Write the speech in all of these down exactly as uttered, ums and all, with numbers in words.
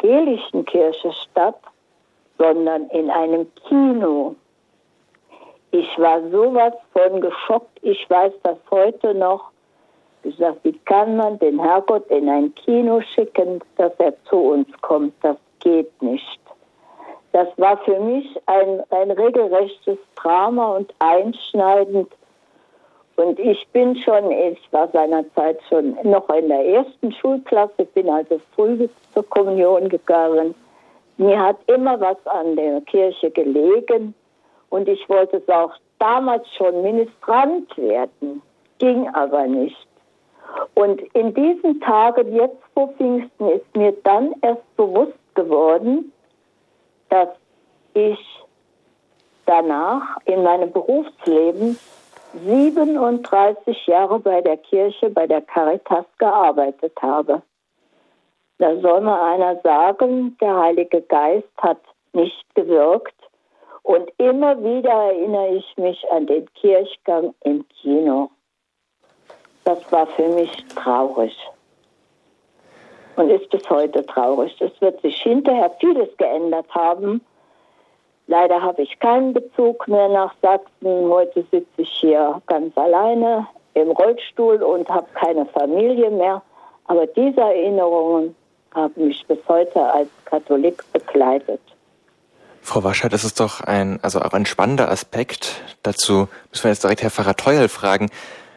evangelischen Kirche statt, sondern in einem Kino. Ich war sowas von geschockt. Ich weiß das heute noch. Ich gesagt, wie kann man den Herrgott in ein Kino schicken, dass er zu uns kommt? Das geht nicht. Das war für mich ein, ein regelrechtes Drama und einschneidend. Und ich bin schon, ich war seinerzeit schon noch in der ersten Schulklasse, bin also früh zur Kommunion gegangen. Mir hat immer was an der Kirche gelegen und ich wollte es auch damals schon Ministrant werden, ging aber nicht. Und in diesen Tagen, jetzt vor Pfingsten, ist mir dann erst bewusst geworden, dass ich danach in meinem Berufsleben siebenunddreißig Jahre bei der Kirche, bei der Caritas gearbeitet habe. Da soll mal einer sagen, der Heilige Geist hat nicht gewirkt. Und immer wieder erinnere ich mich an den Kirchgang im Kino. Das war für mich traurig. Und ist bis heute traurig. Es wird sich hinterher vieles geändert haben. Leider habe ich keinen Bezug mehr nach Sachsen. Heute sitze ich hier ganz alleine im Rollstuhl und habe keine Familie mehr. Aber diese Erinnerungen haben mich bis heute als Katholik begleitet. Frau Wascher, das ist doch ein, also auch ein spannender Aspekt. Dazu müssen wir jetzt direkt Herr Pfarrer Theuerl fragen.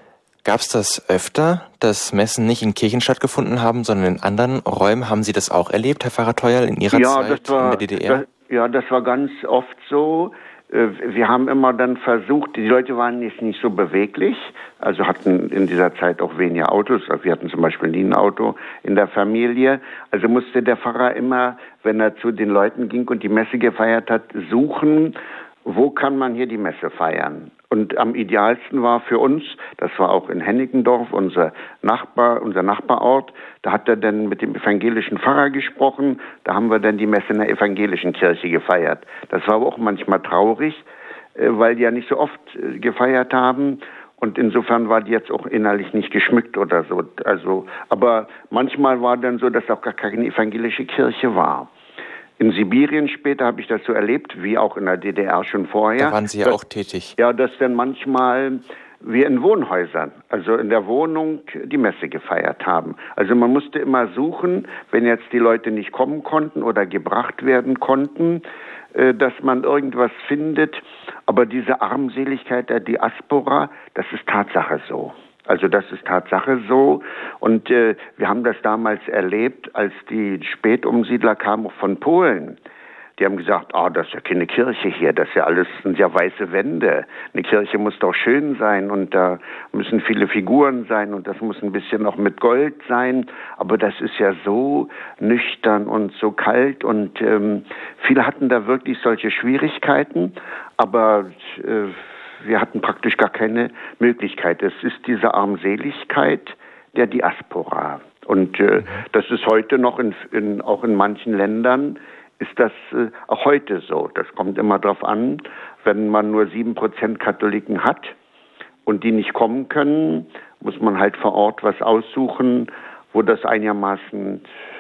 Gab es das öfter, dass Messen nicht in Kirchen stattgefunden haben, sondern in anderen Räumen? Haben Sie das auch erlebt, Herr Pfarrer Theuerl, in Ihrer ja, Zeit das war, in der D D R? Das, ja, das war ganz oft so. Wir haben immer dann versucht, die Leute waren jetzt nicht so beweglich, also hatten in dieser Zeit auch weniger Autos. Also wir hatten zum Beispiel nie ein Auto in der Familie. Also musste der Pfarrer immer, wenn er zu den Leuten ging und die Messe gefeiert hat, suchen, wo kann man hier die Messe feiern? Und am idealsten war für uns, das war auch in Hennigendorf, unser Nachbar, unser Nachbarort, da hat er dann mit dem evangelischen Pfarrer gesprochen, da haben wir dann die Messe in der evangelischen Kirche gefeiert. Das war aber auch manchmal traurig, weil die ja nicht so oft gefeiert haben und insofern war die jetzt auch innerlich nicht geschmückt oder so. Also, aber manchmal war dann so, dass auch gar keine evangelische Kirche war. In Sibirien später habe ich das so erlebt, wie auch in der D D R schon vorher. Da waren Sie ja dass, auch tätig. Ja, dass dann manchmal wir in Wohnhäusern, also in der Wohnung, die Messe gefeiert haben. Also man musste immer suchen, wenn jetzt die Leute nicht kommen konnten oder gebracht werden konnten, äh, dass man irgendwas findet. Aber diese Armseligkeit der Diaspora, das ist Tatsache so. Also das ist Tatsache so und äh, wir haben das damals erlebt, als die Spätumsiedler kamen von Polen. Die haben gesagt, ah, das ist ja keine Kirche hier, das ist ja alles, sind ja weiße Wände. Eine Kirche muss doch schön sein und da müssen viele Figuren sein und das muss ein bisschen noch mit Gold sein. Aber das ist ja so nüchtern und so kalt und ähm, viele hatten da wirklich solche Schwierigkeiten, aber äh, wir hatten praktisch gar keine Möglichkeit. Es ist diese Armseligkeit der Diaspora. Und äh, das ist heute noch, in, in, auch in manchen Ländern, ist das äh, auch heute so. Das kommt immer darauf an, wenn man nur sieben Prozent Katholiken hat und die nicht kommen können, muss man halt vor Ort was aussuchen, wo das einigermaßen äh,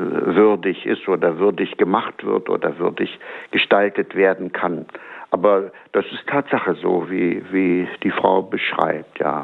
würdig ist oder würdig gemacht wird oder würdig gestaltet werden kann. Aber das ist Tatsache so, wie, wie die Frau beschreibt, ja.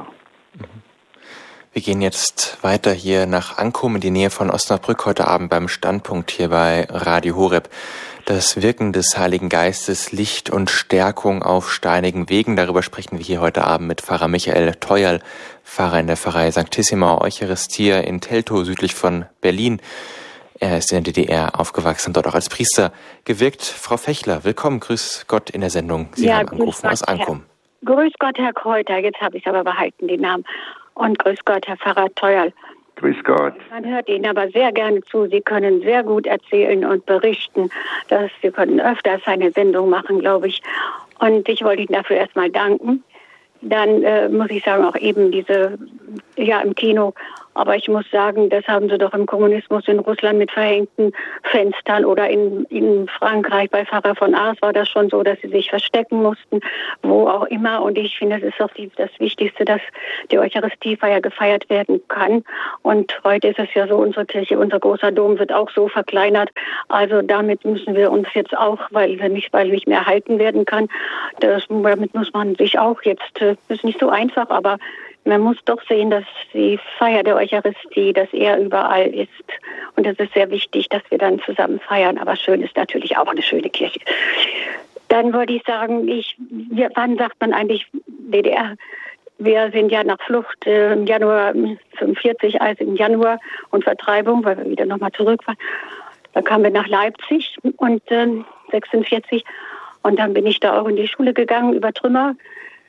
Wir gehen jetzt weiter hier nach Ankum in die Nähe von Osnabrück heute Abend beim Standpunkt hier bei Radio Horeb. Das Wirken des Heiligen Geistes, Licht und Stärkung auf steinigen Wegen. Darüber sprechen wir hier heute Abend mit Pfarrer Michael Theuerl, Pfarrer in der Pfarrei Sanctissima Eucharistia in Teltow, südlich von Berlin. Er ist in der D D R aufgewachsen, dort auch als Priester gewirkt. Frau Fechler, willkommen, grüß Gott in der Sendung. Sie ja, haben angerufen aus Ankum. Herr, grüß Gott, Herr Kräuter, jetzt habe ich es aber behalten, den Namen. Und grüß Gott, Herr Pfarrer Theuerl. Grüß Gott. Man hört Ihnen aber sehr gerne zu. Sie können sehr gut erzählen und berichten. Dass Sie können öfters eine Sendung machen, glaube ich. Und ich wollte Ihnen dafür erstmal danken. Dann äh, muss ich sagen, auch eben diese, ja, im Kino Aber ich muss sagen, das haben sie doch im Kommunismus in Russland mit verhängten Fenstern oder in, in Frankreich bei Pfarrer von Ars war das schon so, dass sie sich verstecken mussten, wo auch immer. Und ich finde, es ist doch die, das Wichtigste, dass die Eucharistiefeier gefeiert werden kann. Und heute ist es ja so, unsere Kirche, unser großer Dom wird auch so verkleinert. Also damit müssen wir uns jetzt auch, weil wir nicht, weil nicht mehr halten werden kann, das, damit muss man sich auch jetzt, das ist nicht so einfach, aber man muss doch sehen, dass die Feier der Eucharistie, dass er überall ist. Und es ist sehr wichtig, dass wir dann zusammen feiern. Aber schön ist natürlich auch eine schöne Kirche. Dann wollte ich sagen, ich, wann sagt man eigentlich D D R? Wir sind ja nach Flucht äh, im Januar fünfundvierzig, also im Januar und Vertreibung, weil wir wieder nochmal zurück waren. Dann kamen wir nach Leipzig und äh, sechsundvierzig. Und dann bin ich da auch in die Schule gegangen über Trümmer.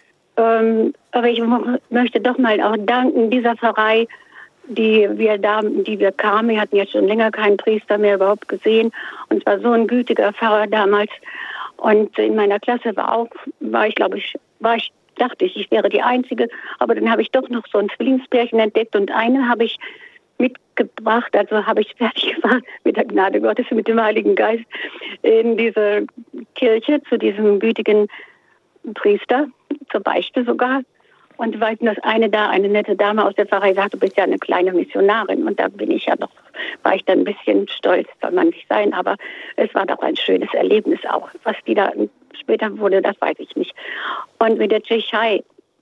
Ähm, aber ich möchte doch mal auch danken dieser Pfarrei, die wir da, die wir kamen. Wir hatten jetzt schon länger keinen Priester mehr überhaupt gesehen. Und es war so ein gütiger Pfarrer damals. Und in meiner Klasse war auch, war ich glaube ich, war ich, dachte ich, ich wäre die Einzige. Aber dann habe ich doch noch so ein Zwillingspärchen entdeckt und eine habe ich mitgebracht, also habe ich fertig gemacht mit der Gnade Gottes, mit dem Heiligen Geist in diese Kirche zu diesem gütigen Priester, zur Beichte sogar. Und weil das eine da, eine nette Dame aus der Pfarrei sagte, du bist ja eine kleine Missionarin. Und da bin ich ja noch, war ich dann ein bisschen stolz, soll man nicht sein, aber es war doch ein schönes Erlebnis auch. Was die da später wurde, das weiß ich nicht. Und mit der Tschechei,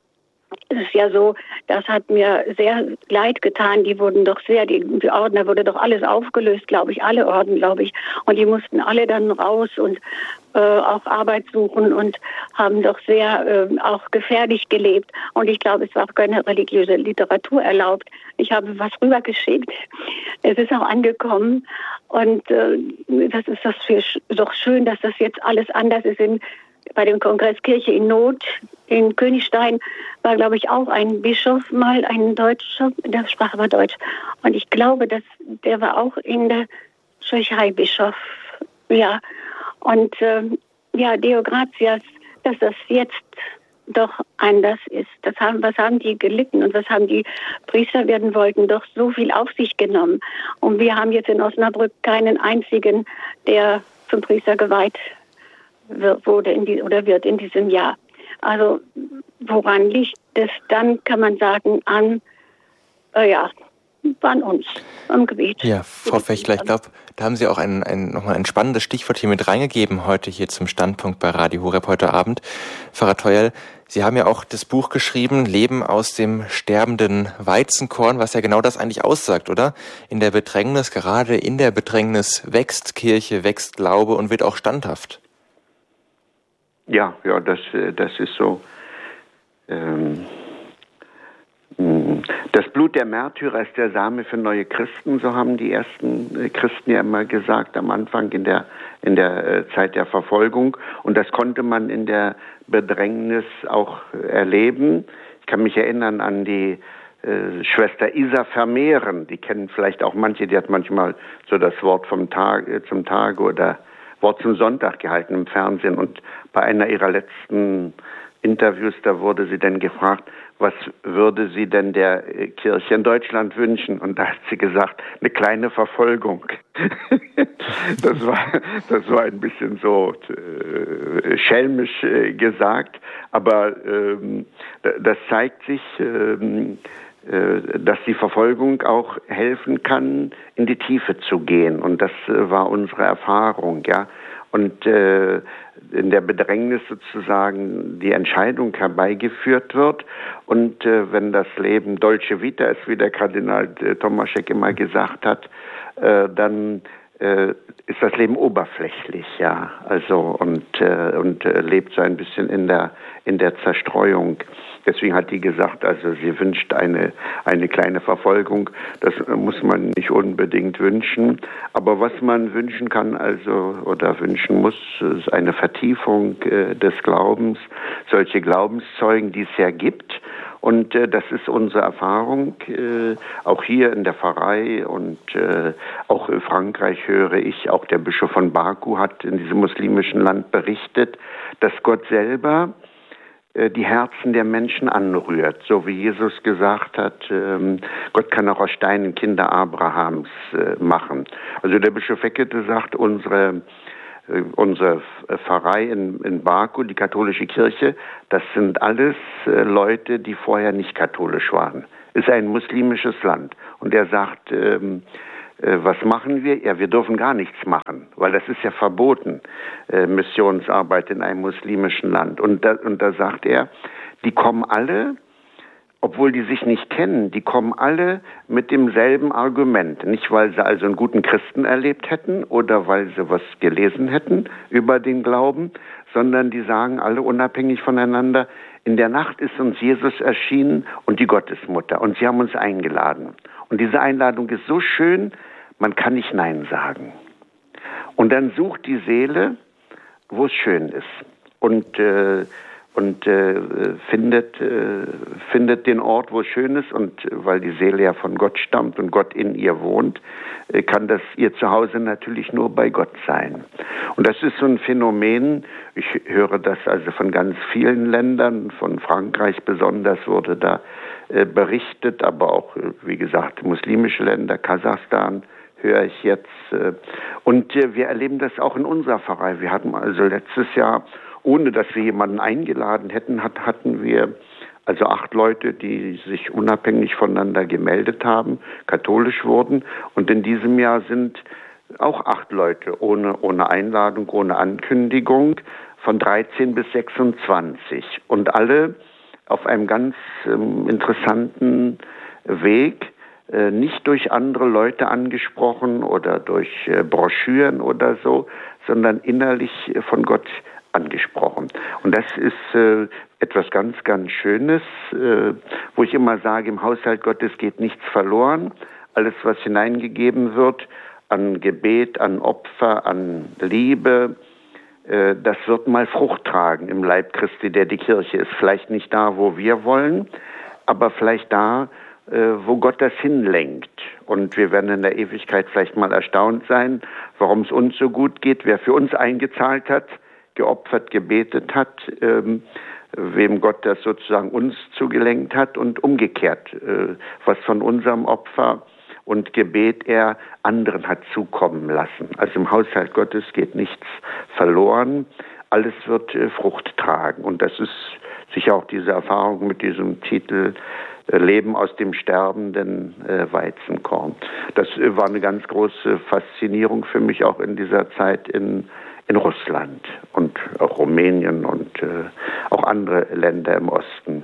es ist ja so, das hat mir sehr leid getan. Die wurden doch sehr, die, die Orden, da wurde doch alles aufgelöst, glaube ich, alle Orden, glaube ich. Und die mussten alle dann raus und äh, auch Arbeit suchen und haben doch sehr äh, auch gefährlich gelebt. Und ich glaube, es war auch keine religiöse Literatur erlaubt. Ich habe was rübergeschickt. Es ist auch angekommen. Und äh, das ist das für, doch schön, dass das jetzt alles anders ist. In, bei dem Kongress Kirche in Not in Königstein war, glaube ich, auch ein Bischof mal, ein Deutscher, der sprach aber Deutsch. Und ich glaube, dass der war auch in der Tschechei Bischof. Ja. Und äh, ja, Deo gratias, dass das jetzt doch anders ist. Das haben, was haben die gelitten und was haben die Priester werden wollten, doch so viel auf sich genommen. Und wir haben jetzt in Osnabrück keinen einzigen, der zum Priester geweiht wurde in die, oder wird in diesem Jahr. Also woran liegt es dann, kann man sagen, an, äh, ja, an uns, am Gebet. Ja, Frau Fechler, ich glaube, da haben Sie auch ein, ein, nochmal ein spannendes Stichwort hier mit reingegeben, heute hier zum Standpunkt bei Radio Horeb heute Abend. Pfarrer Theuerl, Sie haben ja auch das Buch geschrieben, Leben aus dem sterbenden Weizenkorn, was ja genau das eigentlich aussagt, oder? In der Bedrängnis, gerade in der Bedrängnis wächst Kirche, wächst Glaube und wird auch standhaft. Ja, ja, das, das ist so. Ähm, das Blut der Märtyrer ist der Same für neue Christen, so haben die ersten Christen ja immer gesagt am Anfang in der, in der Zeit der Verfolgung. Und das konnte man in der Bedrängnis auch erleben. Ich kann mich erinnern an die äh, Schwester Isa Vermehren, die kennen vielleicht auch manche, die hat manchmal so das Wort vom Tag, äh, zum Tage oder Wort zum Sonntag gehalten im Fernsehen. Und bei einer ihrer letzten Interviews, da wurde sie dann gefragt, was würde sie denn der Kirche in Deutschland wünschen? Und da hat sie gesagt, eine kleine Verfolgung. das war, das war ein bisschen so äh, schelmisch äh, gesagt, aber ähm, das zeigt sich, ähm, äh, dass die Verfolgung auch helfen kann, in die Tiefe zu gehen. Und das äh, war unsere Erfahrung, ja. Und äh, in der Bedrängnis sozusagen die Entscheidung herbeigeführt wird. Und äh, wenn das Leben Dolce Vita ist, wie der Kardinal äh, Tomaschek immer gesagt hat, äh, dann äh, ist das Leben oberflächlich, ja. Also und äh, und äh, lebt so ein bisschen in der in der Zerstreuung. Deswegen hat die gesagt, also sie wünscht eine eine kleine Verfolgung. Das muss man nicht unbedingt wünschen. Aber was man wünschen kann, also oder wünschen muss, ist eine Vertiefung äh, des Glaubens, solche Glaubenszeugen, die es ja gibt. Und äh, das ist unsere Erfahrung, äh, auch hier in der Pfarrei und äh, auch in Frankreich höre ich, auch der Bischof von Baku hat in diesem muslimischen Land berichtet, dass Gott selber die Herzen der Menschen anrührt, so wie Jesus gesagt hat, ähm, Gott kann auch aus Steinen Kinder Abrahams äh, machen. Also der Bischof Weckete sagt, unsere, äh, unsere Pfarrei in, in Baku, die katholische Kirche, das sind alles äh, Leute, die vorher nicht katholisch waren. Ist ein muslimisches Land. Und er sagt, ähm, was machen wir? Ja, wir dürfen gar nichts machen, weil das ist ja verboten, äh, Missionsarbeit in einem muslimischen Land. Und da, und da sagt er, die kommen alle, obwohl die sich nicht kennen, die kommen alle mit demselben Argument. Nicht, weil sie also einen guten Christen erlebt hätten oder weil sie was gelesen hätten über den Glauben, sondern die sagen alle unabhängig voneinander, in der Nacht ist uns Jesus erschienen und die Gottesmutter und sie haben uns eingeladen. Und diese Einladung ist so schön, man kann nicht Nein sagen. Und dann sucht die Seele, wo es schön ist. Und, äh, und äh, findet, äh, findet den Ort, wo es schön ist. Und weil die Seele ja von Gott stammt und Gott in ihr wohnt, äh, kann das ihr Zuhause natürlich nur bei Gott sein. Und das ist so ein Phänomen, ich höre das also von ganz vielen Ländern, von Frankreich besonders wurde da berichtet, aber auch, wie gesagt, muslimische Länder, Kasachstan höre ich jetzt. Und wir erleben das auch in unserer Pfarrei. Wir hatten also letztes Jahr, ohne dass wir jemanden eingeladen hätten, hatten wir also acht Leute, die sich unabhängig voneinander gemeldet haben, katholisch wurden. Und in diesem Jahr sind auch acht Leute ohne, ohne Einladung, ohne Ankündigung, von dreizehn bis sechsundzwanzig. Und alle auf einem ganz ähm, interessanten Weg, äh, nicht durch andere Leute angesprochen oder durch äh, Broschüren oder so, sondern innerlich äh, von Gott angesprochen. Und das ist äh, etwas ganz, ganz Schönes, äh, wo ich immer sage, im Haushalt Gottes geht nichts verloren. Alles, was hineingegeben wird, an Gebet, an Opfer, an Liebe, das wird mal Frucht tragen im Leib Christi, der die Kirche ist. Vielleicht nicht da, wo wir wollen, aber vielleicht da, wo Gott das hinlenkt. Und wir werden in der Ewigkeit vielleicht mal erstaunt sein, warum es uns so gut geht, wer für uns eingezahlt hat, geopfert, gebetet hat, ähm, wem Gott das sozusagen uns zugelenkt hat und umgekehrt, äh, was von unserem Opfer und Gebet er anderen hat zukommen lassen. Also im Haushalt Gottes geht nichts verloren, alles wird äh, Frucht tragen. Und das ist sicher auch diese Erfahrung mit diesem Titel äh, Leben aus dem sterbenden äh, Weizenkorn. Das äh, war eine ganz große Faszinierung für mich auch in dieser Zeit in, in Russland und auch Rumänien und äh, auch andere Länder im Osten.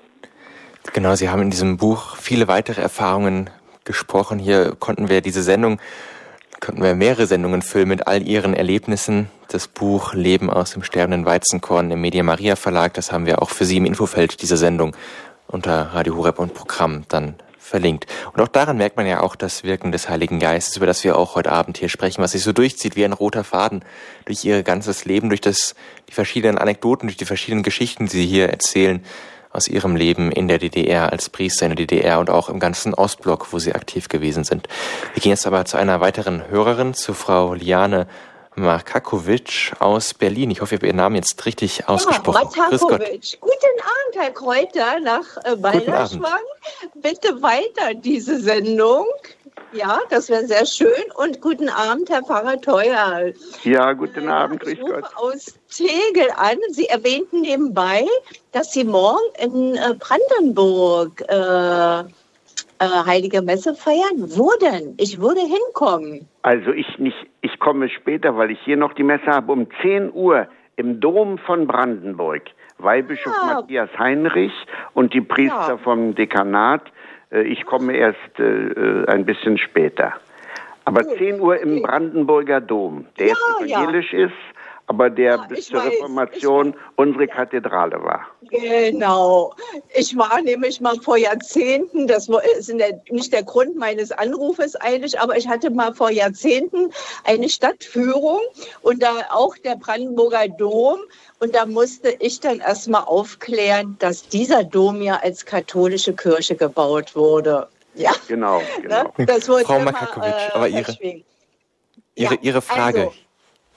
Genau, Sie haben in diesem Buch viele weitere Erfahrungen gesprochen. Hier konnten wir diese Sendung, konnten wir mehrere Sendungen füllen mit all Ihren Erlebnissen. Das Buch Leben aus dem sterbenden Weizenkorn im Media Maria Verlag, das haben wir auch für Sie im Infofeld dieser Sendung unter Radio Horeb und Programm dann verlinkt. Und auch daran merkt man ja auch das Wirken des Heiligen Geistes, über das wir auch heute Abend hier sprechen, was sich so durchzieht wie ein roter Faden durch Ihr ganzes Leben, durch das, die verschiedenen Anekdoten, durch die verschiedenen Geschichten, die Sie hier erzählen, aus Ihrem Leben in der D D R als Priester in der D D R und auch im ganzen Ostblock, wo Sie aktiv gewesen sind. Wir gehen jetzt aber zu einer weiteren Hörerin, zu Frau Liane Markakowitsch aus Berlin. Ich hoffe, ich habe Ihren Namen jetzt richtig ausgesprochen. Ja, Markakowitsch. Guten Abend, Herr Kräuter, nach äh, Balderschwang. Bitte weiter diese Sendung. Ja, das wäre sehr schön. Und guten Abend, Herr Pfarrer Theuerl. Ja, guten Abend, grüß Ich rufe Gott. aus Tegel an. Sie erwähnten nebenbei, dass Sie morgen in äh, Brandenburg äh, äh, Heilige Messe feiern. Wo denn? Ich würde hinkommen. Also ich nicht, ich komme später, weil ich hier noch die Messe habe um zehn Uhr im Dom von Brandenburg. Weihbischof Ja. Matthias Heinrich und die Priester Ja. vom Dekanat. Ich komme erst äh, ein bisschen später. Aber Gut, zehn Uhr im okay. Brandenburger Dom, der Ja, jetzt evangelisch ist, aber der Ja, bis ich zur weiß, Reformation ich weiß. unsere Kathedrale war. Genau. Ich war nämlich mal vor Jahrzehnten, das war- ist in der, nicht der Grund meines Anrufes eigentlich, aber ich hatte mal vor Jahrzehnten eine Stadtführung und da auch der Brandenburger Dom. Und da musste ich dann erstmal aufklären, dass dieser Dom ja als katholische Kirche gebaut wurde. Ja, Genau, genau. ne? Das wurde Frau immer, Markakowitsch, äh, aber Ihre- verschwiegen. Ihre, Ja, Ihre Frage. Also,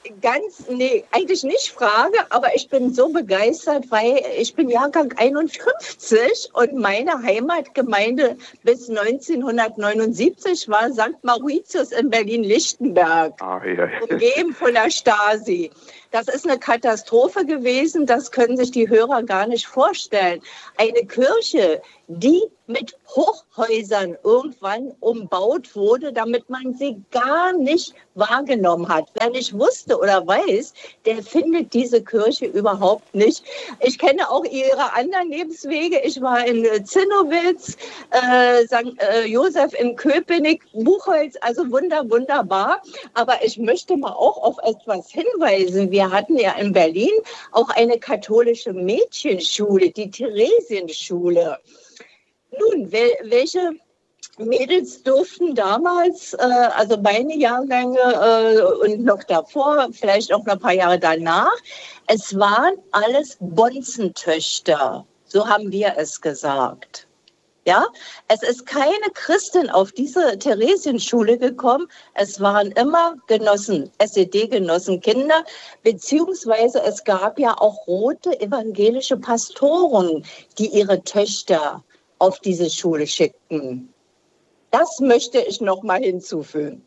ganz, nee, eigentlich nicht Frage, aber ich bin so begeistert, weil ich bin Jahrgang einundfünfzig und meine Heimatgemeinde bis neunzehnhundertneunundsiebzig war Sankt Mauritius in Berlin-Lichtenberg, Ah, ja, ja. umgeben von der Stasi. Das ist eine Katastrophe gewesen, das können sich die Hörer gar nicht vorstellen. Eine Kirche, die mit Hochhäusern irgendwann umbaut wurde, damit man sie gar nicht wahrgenommen hat. Wer nicht wusste oder weiß, der findet diese Kirche überhaupt nicht. Ich kenne auch ihre anderen Lebenswege. Ich war in Zinnowitz, äh, Sankt äh, Josef in Köpenick, Buchholz, also wunder, wunderbar. Aber ich möchte mal auch auf etwas hinweisen. Wir hatten ja in Berlin auch eine katholische Mädchenschule, die Theresienschule. Nun, wel- welche Mädels durften damals, äh, also meine Jahrgänge äh, und noch davor, vielleicht auch noch ein paar Jahre danach, es waren alles Bonzentöchter, so haben wir es gesagt. Ja, es ist keine Christin auf diese Theresienschule gekommen. Es waren immer Genossen, S E D-Genossenkinder, beziehungsweise es gab ja auch rote evangelische Pastoren, die ihre Töchter auf diese Schule schickten. Das möchte ich noch mal hinzufügen.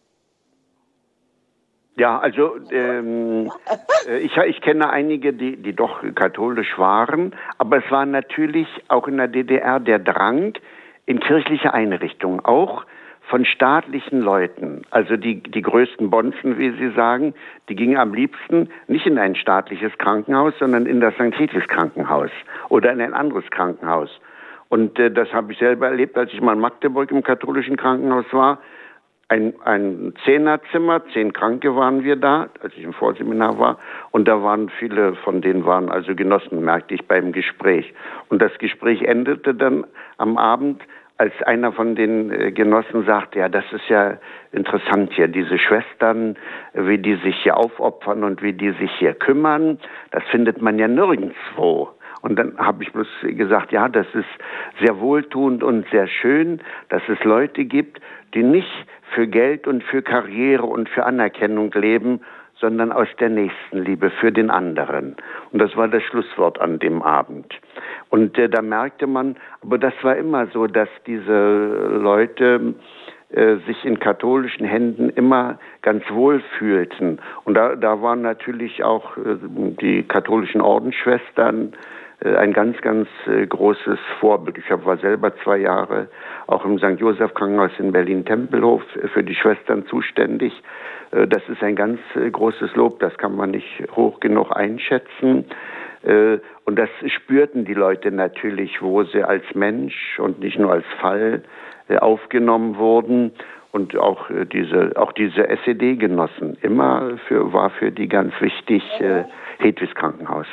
Ja, also ähm, äh, ich, ich kenne einige, die, die doch katholisch waren, aber es war natürlich auch in der D D R der Drang in kirchliche Einrichtungen, auch von staatlichen Leuten. Also die, die größten Bonzen, wie Sie sagen, die gingen am liebsten nicht in ein staatliches Krankenhaus, sondern in das Sankt Hedwigs Krankenhaus oder in ein anderes Krankenhaus. Und äh, das habe ich selber erlebt, als ich mal in Magdeburg im katholischen Krankenhaus war. Ein, ein Zehnerzimmer, zehn Kranke waren wir da, als ich im Vorseminar war. Und da waren viele von denen waren also Genossen, merkte ich beim Gespräch. Und das Gespräch endete dann am Abend, als einer von den äh, Genossen sagte, ja, das ist ja interessant hier, diese Schwestern, wie die sich hier aufopfern und wie die sich hier kümmern, das findet man ja nirgendwo. Und dann habe ich bloß gesagt, ja, das ist sehr wohltuend und sehr schön, dass es Leute gibt, die nicht für Geld und für Karriere und für Anerkennung leben, sondern aus der Nächstenliebe für den anderen. Und das war das Schlusswort an dem Abend. Und äh, da merkte man, aber das war immer so, dass diese Leute äh, sich in katholischen Händen immer ganz wohl fühlten. Und da, da waren natürlich auch äh, die katholischen Ordensschwestern ein ganz, ganz äh, großes Vorbild. Ich hab, war selber zwei Jahre auch im Sankt Josef Krankenhaus in Berlin-Tempelhof für die Schwestern zuständig. Äh, das ist ein ganz äh, großes Lob, das kann man nicht hoch genug einschätzen. Äh, und das spürten die Leute natürlich, wo sie als Mensch und nicht nur als Fall äh, aufgenommen wurden. Und auch äh, diese, auch diese S E D-Genossen, immer für, war für die ganz wichtig, äh, Hedwigs Krankenhaus.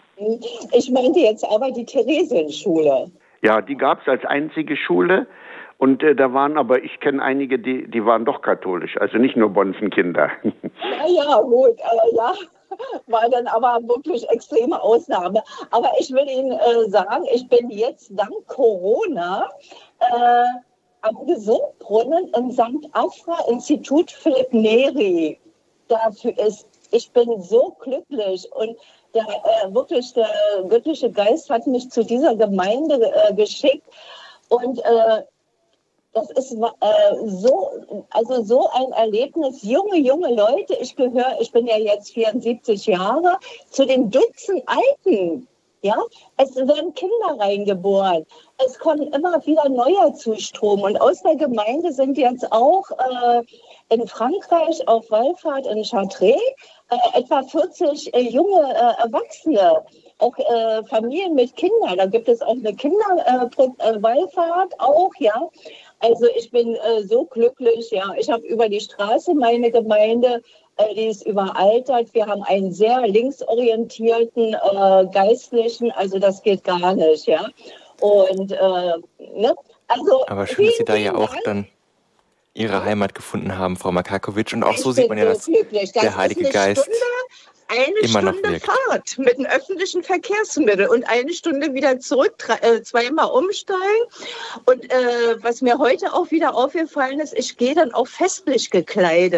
Ich meinte jetzt aber die Theresienschule. Ja, die gab es als einzige Schule und äh, da waren aber, ich kenne einige, die, die waren doch katholisch, also nicht nur Bonzenkinder. Ja, ja, gut, äh, ja, war dann aber wirklich extreme Ausnahme. Aber ich will Ihnen äh, sagen, ich bin jetzt dank Corona äh, am Gesundbrunnen im Sankt Afra Institut Philipp Neri. Dafür ist, ich bin so glücklich und Der, äh, wirklich, der göttliche Geist hat mich zu dieser Gemeinde äh, geschickt und äh, das ist äh, so, also so ein Erlebnis. Junge, junge Leute, ich gehöre, ich bin ja jetzt vierundsiebzig Jahre, zu den Dutzend Alten. Ja, es werden Kinder reingeboren. Es kommen immer wieder neue Zustrom. Und aus der Gemeinde sind jetzt auch äh, in Frankreich auf Wallfahrt in Chartres äh, etwa vierzig äh, junge äh, Erwachsene, auch äh, Familien mit Kindern. Da gibt es auch eine Kinderwallfahrt äh, auch, ja. Also ich bin äh, so glücklich, ja. Ich habe über die Straße meine Gemeinde, äh, die ist überaltert. Wir haben einen sehr linksorientierten äh, Geistlichen, also das geht gar nicht, ja. Und äh, ne? Also aber schön, dass Sie da ja auch dann Ihre Heimat gefunden haben, Frau Makakowitsch. Und auch so sieht man ja, dass der Heilige Geist eine immer noch Stunde wirkt. Fahrt mit einem öffentlichen Verkehrsmittel und eine Stunde wieder zurück, äh, zweimal umsteigen. Und äh, was mir heute auch wieder aufgefallen ist, ich gehe dann auch festlich gekleidet.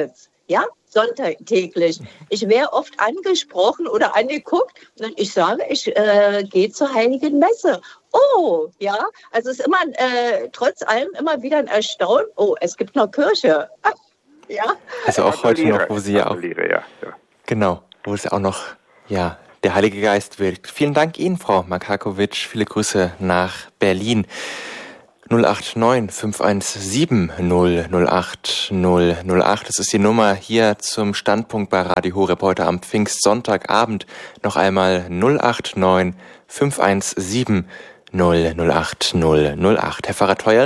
ja, sonntäglich. Ich wäre oft angesprochen oder angeguckt und ich sage, ich äh, gehe zur Heiligen Messe. Oh, ja, also es ist immer, äh, trotz allem immer wieder ein Erstaunen. Oh, es gibt noch Kirche. Ja. Also auch heute noch, wo sie ja auch, ja, ja. genau, wo es auch noch, ja, der Heilige Geist wirkt. Vielen Dank Ihnen, Frau Markakowitsch. Viele Grüße nach Berlin. null acht neun fünf eins sieben null null acht null null acht. Das ist die Nummer hier zum Standpunkt bei Radio Horeb heute am Pfingstsonntagabend. Noch einmal null acht neun fünf eins sieben null null acht null null acht. Herr Pfarrer Theuerl,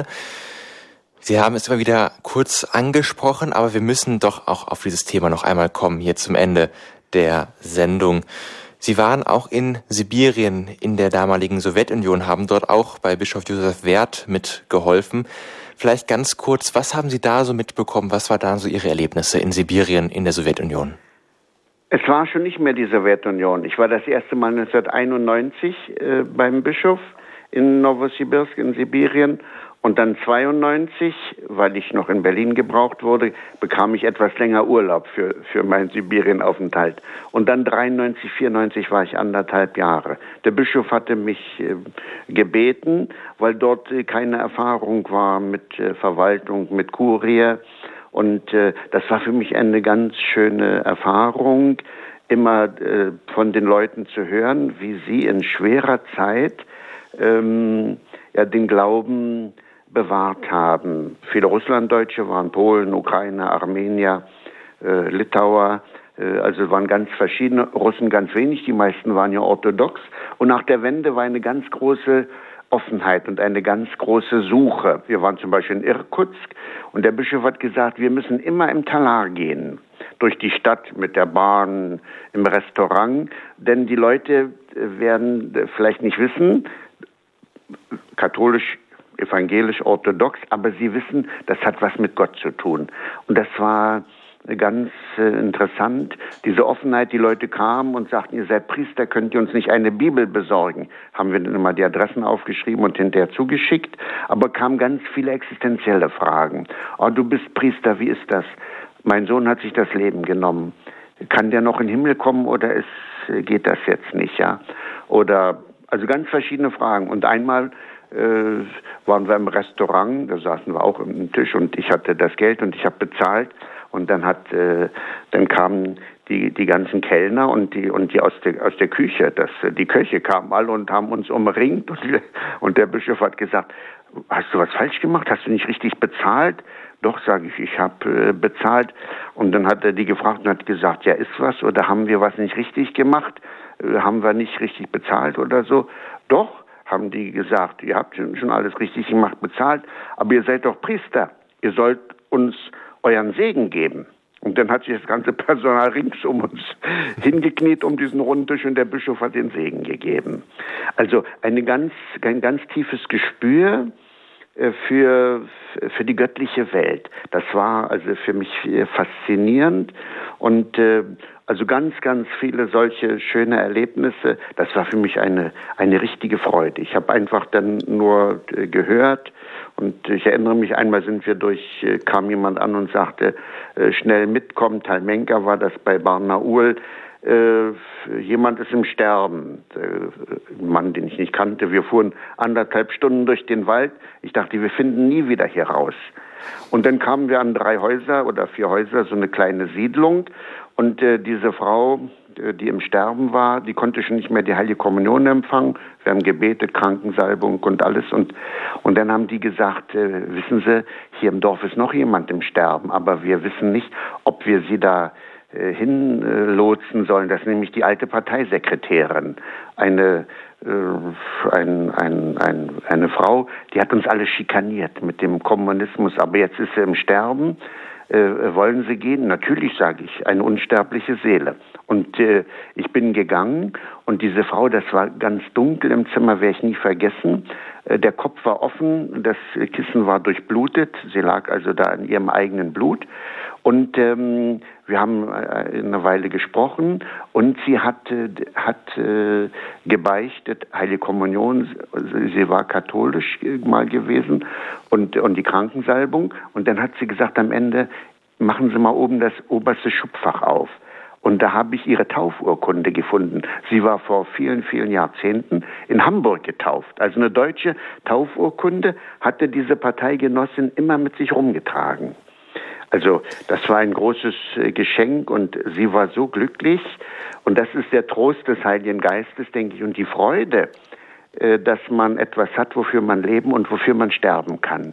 Sie haben es immer wieder kurz angesprochen, aber wir müssen doch auch auf dieses Thema noch einmal kommen, hier zum Ende der Sendung. Sie waren auch in Sibirien in der damaligen Sowjetunion, haben dort auch bei Bischof Josef Werth mitgeholfen. Vielleicht ganz kurz, was haben Sie da so mitbekommen? Was waren da so Ihre Erlebnisse in Sibirien in der Sowjetunion? Es war schon nicht mehr die Sowjetunion. Ich war das erste Mal neunzehnhunderteinundneunzig äh, beim Bischof in Nowosibirsk in Sibirien. Und dann zweiundneunzig, weil ich noch in Berlin gebraucht wurde, bekam ich etwas länger Urlaub für, für meinen Sibirienaufenthalt. Und dann dreiundneunzig, vierundneunzig war ich anderthalb Jahre. Der Bischof hatte mich äh, gebeten, weil dort äh, keine Erfahrung war mit äh, Verwaltung, mit Kurie. Und äh, das war für mich eine ganz schöne Erfahrung, immer äh, von den Leuten zu hören, wie sie in schwerer Zeit ähm, ja, den Glauben bewahrt haben. Viele Russlanddeutsche waren Polen, Ukrainer, Armenier, äh, Litauer, äh, also waren ganz verschiedene, Russen ganz wenig, die meisten waren ja orthodox. Und nach der Wende war eine ganz große Offenheit und eine ganz große Suche. Wir waren zum Beispiel in Irkutsk und der Bischof hat gesagt, wir müssen immer im Talar gehen, durch die Stadt mit der Bahn, im Restaurant, denn die Leute werden vielleicht nicht wissen, katholisch, evangelisch, orthodox, aber sie wissen, das hat was mit Gott zu tun. Und das war ganz äh, interessant, diese Offenheit, die Leute kamen und sagten, ihr seid Priester, könnt ihr uns nicht eine Bibel besorgen? Haben wir dann immer die Adressen aufgeschrieben und hinterher zugeschickt, aber kamen ganz viele existenzielle Fragen. Oh, du bist Priester, wie ist das? Mein Sohn hat sich das Leben genommen. Kann der noch in den Himmel kommen oder ist, geht das jetzt nicht, ja? Oder, also ganz verschiedene Fragen. Und einmal äh, waren wir im Restaurant, da saßen wir auch am Tisch und ich hatte das Geld und ich habe bezahlt und dann hat, äh, dann kamen die die ganzen Kellner und die und die aus der aus der Küche, das die Köche kamen alle und haben uns umringt und, und der Bischof hat gesagt, hast du was falsch gemacht? Hast du nicht richtig bezahlt? Doch, sage ich, ich habe äh, bezahlt. Und dann hat er die gefragt und hat gesagt, ja, ist was oder haben wir was nicht richtig gemacht? Äh, haben wir nicht richtig bezahlt oder so? Doch, haben die gesagt, ihr habt schon alles richtig gemacht, bezahlt, aber ihr seid doch Priester. Ihr sollt uns euren Segen geben. Und dann hat sich das ganze Personal rings um uns hingekniet um diesen runden Tisch und der Bischof hat den Segen gegeben. Also eine ganz, ein ganz tiefes Gespür für, für die göttliche Welt. Das war also für mich faszinierend und äh, also ganz, ganz viele solche schöne Erlebnisse. Das war für mich eine, eine richtige Freude. Ich habe einfach dann nur äh, gehört und ich erinnere mich, einmal sind wir durch, äh, kam jemand an und sagte, äh, schnell mitkommen, Talmenka war das bei Barnaul, äh, jemand ist im Sterben. Äh, ein Mann, den ich nicht kannte. Wir fuhren anderthalb Stunden durch den Wald. Ich dachte, wir finden nie wieder hier raus. Und dann kamen wir an drei Häuser oder vier Häuser, so eine kleine Siedlung. Und äh, diese Frau, äh, die im Sterben war, die konnte schon nicht mehr die Heilige Kommunion empfangen. Wir haben gebetet, Krankensalbung und alles. Und, und dann haben die gesagt, äh, wissen Sie, hier im Dorf ist noch jemand im Sterben, aber wir wissen nicht, ob wir sie da äh, hinlotsen sollen. Das ist nämlich die alte Parteisekretärin, eine Ein, ein, ein, eine Frau, die hat uns alle schikaniert mit dem Kommunismus, aber jetzt ist sie im Sterben. Äh, wollen Sie gehen? Natürlich, sage ich, eine unsterbliche Seele. Und äh, ich bin gegangen und diese Frau, das war ganz dunkel im Zimmer, werde ich nie vergessen. Äh, der Kopf war offen, das Kissen war durchblutet, sie lag also da in ihrem eigenen Blut. Und ähm, wir haben äh, eine Weile gesprochen und sie hat, äh, hat äh, gebeichtet, Heilige Kommunion, sie war katholisch äh, mal gewesen und, und die Krankensalbung. Und dann hat sie gesagt am Ende, machen Sie mal oben das oberste Schubfach auf. Und da habe ich ihre Taufurkunde gefunden. Sie war vor vielen, vielen Jahrzehnten in Hamburg getauft. Also eine deutsche Taufurkunde hatte diese Parteigenossin immer mit sich rumgetragen. Also das war ein großes Geschenk und sie war so glücklich. Und das ist der Trost des Heiligen Geistes, denke ich, und die Freude, dass man etwas hat, wofür man leben und wofür man sterben kann.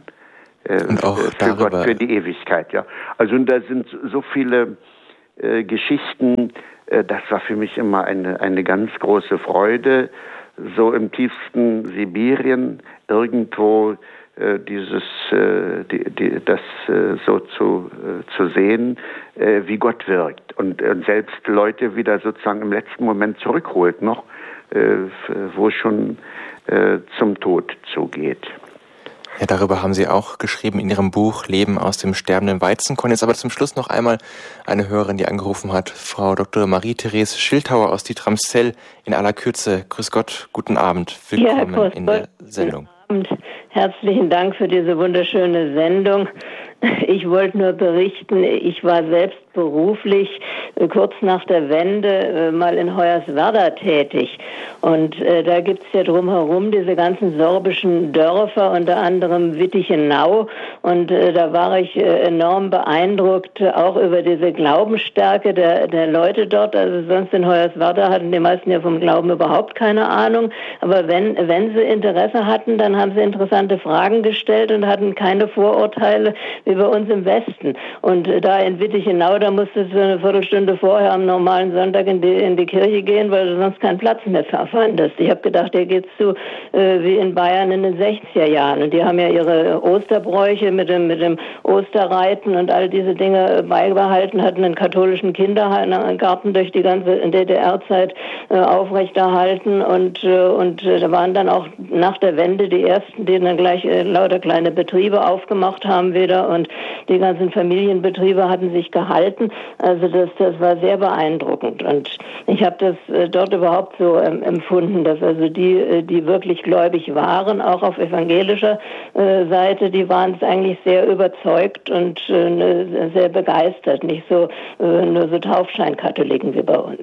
Und auch für darüber. Gott, für die Ewigkeit, ja. Also und da sind so viele Äh, Geschichten, äh, das war für mich immer eine, eine ganz große Freude, so im tiefsten Sibirien irgendwo äh, dieses, äh, die, die, das äh, so zu, äh, zu sehen, äh, wie Gott wirkt und, und selbst Leute wieder sozusagen im letzten Moment zurückholt noch, äh, wo es schon äh, zum Tod zugeht. Ja, darüber haben Sie auch geschrieben in Ihrem Buch Leben aus dem sterbenden Weizenkorn. Jetzt aber zum Schluss noch einmal eine Hörerin, die angerufen hat, Frau Doktor Marie-Therese Schildhauer aus Dietramszell in aller Kürze. Grüß Gott, guten Abend, willkommen ja, in der Sendung. Guten Abend, herzlichen Dank für diese wunderschöne Sendung. Ich wollte nur berichten, ich war selbst beruflich äh, kurz nach der Wende äh, mal in Hoyerswerda tätig. Und äh, da gibt's ja drumherum diese ganzen sorbischen Dörfer, unter anderem Wittichenau. Und äh, da war ich äh, enorm beeindruckt, äh, auch über diese Glaubensstärke der, der Leute dort. Also sonst in Hoyerswerda hatten die meisten ja vom Glauben überhaupt keine Ahnung. Aber wenn, wenn sie Interesse hatten, dann haben sie interessante Fragen gestellt und hatten keine Vorurteile wie bei uns im Westen. Und äh, da in Wittichenau, da musstest du eine Viertelstunde vorher am normalen Sonntag in die, in die Kirche gehen, weil du sonst keinen Platz mehr fandest. Ich habe gedacht, hier geht's zu äh, wie in Bayern in den sechziger Jahren. Und die haben ja ihre Osterbräuche mit dem, mit dem Osterreiten und all diese Dinge beibehalten, hatten einen katholischen Kindergarten durch die ganze D D R-Zeit äh, aufrechterhalten und, äh, und äh, da waren dann auch nach der Wende die ersten, die dann gleich äh, lauter kleine Betriebe aufgemacht haben wieder und die ganzen Familienbetriebe hatten sich gehalten. Also das, das war sehr beeindruckend und ich habe das äh, dort überhaupt so ähm, empfunden, dass also die, äh, die wirklich gläubig waren, auch auf evangelischer äh, Seite, die waren es eigentlich sehr überzeugt und äh, ne, sehr begeistert, nicht so äh, nur so Taufscheinkatholiken wie bei uns.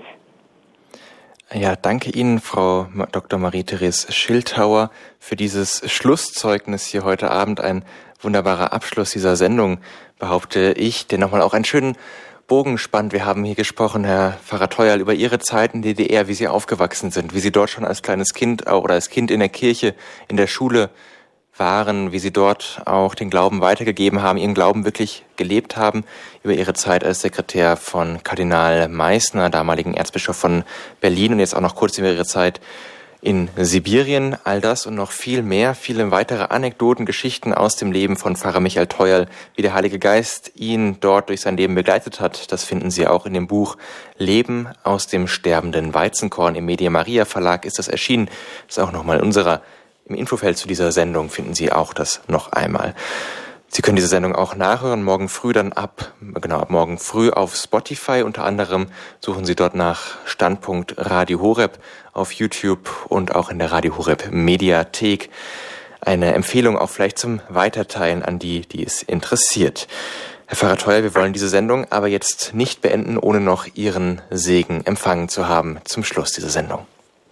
Ja, danke Ihnen, Frau Doktor Marie-Therese Schildhauer, für dieses Schlusszeugnis hier heute Abend. Ein wunderbarer Abschluss dieser Sendung, behaupte ich, der nochmal auch einen schönen Bogen spannt. Wir haben hier gesprochen, Herr Pfarrer Theuerl, über Ihre Zeit in der D D R, wie Sie aufgewachsen sind, wie Sie dort schon als kleines Kind oder als Kind in der Kirche, in der Schule waren, wie Sie dort auch den Glauben weitergegeben haben, Ihren Glauben wirklich gelebt haben, über Ihre Zeit als Sekretär von Kardinal Meissner, damaligen Erzbischof von Berlin und jetzt auch noch kurz über Ihre Zeit in Sibirien. All das und noch viel mehr, viele weitere Anekdoten, Geschichten aus dem Leben von Pfarrer Michael Theuerl, wie der Heilige Geist ihn dort durch sein Leben begleitet hat. Das finden Sie auch in dem Buch Leben aus dem sterbenden Weizenkorn. Im Media Maria Verlag ist das erschienen. Das ist auch nochmal in unserer Im Infofeld zu dieser Sendung finden Sie auch das noch einmal. Sie können diese Sendung auch nachhören, morgen früh dann ab, genau, ab morgen früh auf Spotify. Unter anderem suchen Sie dort nach Standpunkt Radio Horeb auf YouTube und auch in der Radio Horeb Mediathek. Eine Empfehlung auch vielleicht zum Weiterteilen an die, die es interessiert. Herr Pfarrer Theuerl, wir wollen diese Sendung aber jetzt nicht beenden, ohne noch Ihren Segen empfangen zu haben zum Schluss dieser Sendung.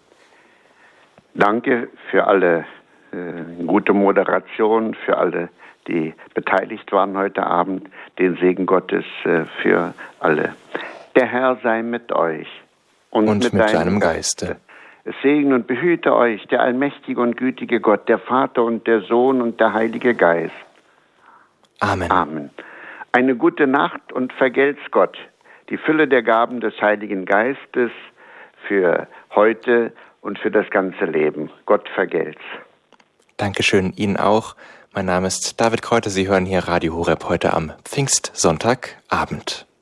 Danke für alle äh, gute Moderation, für alle, die beteiligt waren heute Abend. Den Segen Gottes äh, für alle. Der Herr sei mit euch und, und mit, mit deinem deinem Geiste. Es segne und behüte euch der allmächtige und gütige Gott, der Vater und der Sohn und der Heilige Geist. Amen. Amen. Eine gute Nacht und vergelt's Gott die Fülle der Gaben des Heiligen Geistes für heute und für das ganze Leben. Gott vergelt's. Dankeschön, Ihnen auch. Mein Name ist David Kräuter. Sie hören hier Radio Horeb heute am Pfingstsonntagabend.